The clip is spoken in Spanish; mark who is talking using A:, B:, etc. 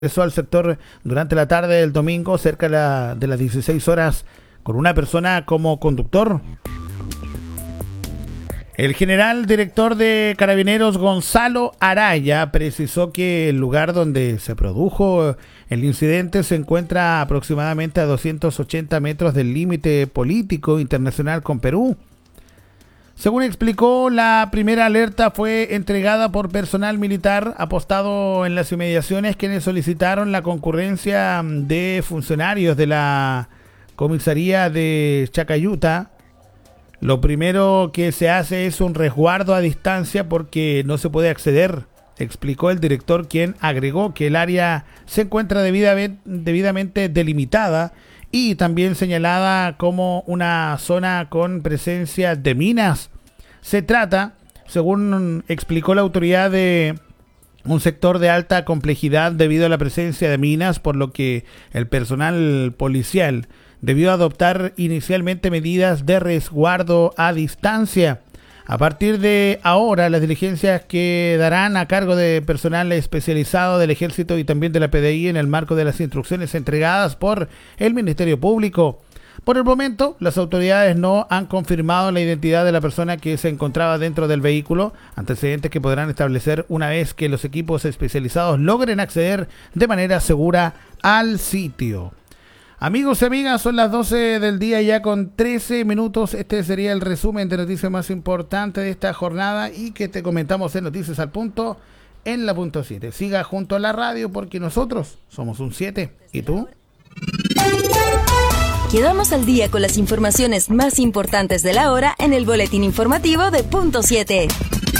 A: ingresó al sector durante la tarde del domingo, cerca de las 16 horas, con una persona como conductor. El general director de Carabineros, Gonzalo Araya, precisó que el lugar donde se produjo el incidente se encuentra aproximadamente a 280 metros del límite político internacional con Perú. Según explicó, la primera alerta fue entregada por personal militar apostado en las inmediaciones, quienes solicitaron la concurrencia de funcionarios de la comisaría de Chacayuta. Lo primero que se hace es un resguardo a distancia porque no se puede acceder, explicó el director, quien agregó que el área se encuentra debidamente delimitada y también señalada como una zona con presencia de minas. Se trata, según explicó la autoridad, de un sector de alta complejidad debido a la presencia de minas, por lo que el personal policial debió adoptar inicialmente medidas de resguardo a distancia. A partir de ahora, las diligencias quedarán a cargo de personal especializado del Ejército y también de la PDI en el marco de las instrucciones entregadas por el Ministerio Público. Por el momento, las autoridades no han confirmado la identidad de la persona que se encontraba dentro del vehículo, antecedentes que podrán establecer una vez que los equipos especializados logren acceder de manera segura al sitio. Amigos y amigas, son las 12 del día ya con 13 minutos. Este sería el resumen de noticias más importantes de esta jornada y que te comentamos en Noticias al Punto en la punto 7. Siga junto a la radio porque nosotros somos un 7. ¿Y tú?
B: Quedamos al día con las informaciones más importantes de la hora en el boletín informativo de Punto 7.